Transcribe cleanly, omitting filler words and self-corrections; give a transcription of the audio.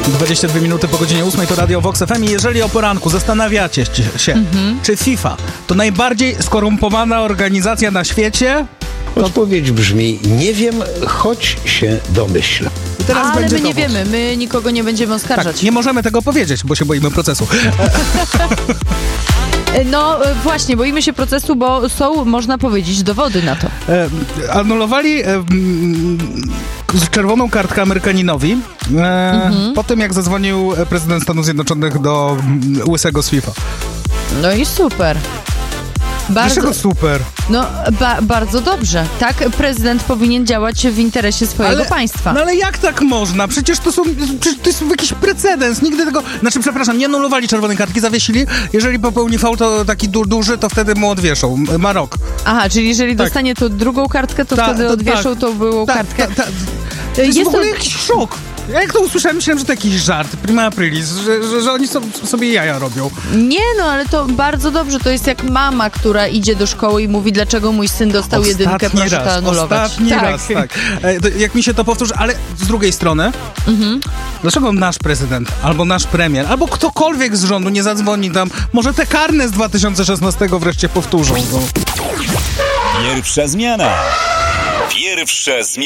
22 minuty po godzinie 8 to Radio Vox FM i jeżeli o poranku zastanawiacie się, czy FIFA to najbardziej skorumpowana organizacja na świecie? Odpowiedź brzmi, nie wiem, choć się domyślę. I teraz Ale będzie my nie dowód. wiemy, my nikogo nie będziemy oskarżać. Tak, nie możemy tego powiedzieć, bo się boimy procesu. No właśnie, boimy się procesu, bo są, można powiedzieć, dowody na to. Anulowali czerwoną kartkę Amerykaninowi po tym, jak zadzwonił prezydent Stanów Zjednoczonych do łysego z FIFA. No i super. Dlaczego super? No, bardzo dobrze. Tak, prezydent powinien działać w interesie swojego państwa. No ale jak tak można? Przecież to jest jakiś precedens. Nigdy tego... Znaczy, przepraszam, nie anulowali czerwonej kartki, zawiesili. Jeżeli popełni faul to taki duży, to wtedy mu odwieszą. Ma rok. Aha, czyli jeżeli Tak. dostanie to drugą kartkę, to wtedy odwieszą tą byłą kartkę. To jest w ogóle jakiś szok. Ja jak to usłyszałem, myślałem, że to jakiś żart, prima aprilis, że oni sobie jaja robią. Nie, no ale to bardzo dobrze. To jest jak mama, która idzie do szkoły i mówi, dlaczego mój syn dostał jedynkę, proszę to anulować. Ostatni raz, tak. Jak mi się to powtórzy, ale z drugiej strony, dlaczego nasz prezydent, albo nasz premier, albo ktokolwiek z rządu nie zadzwoni tam, może te karne z 2016 wreszcie powtórzą. Pierwsza zmiana. Pierwsza zmiana.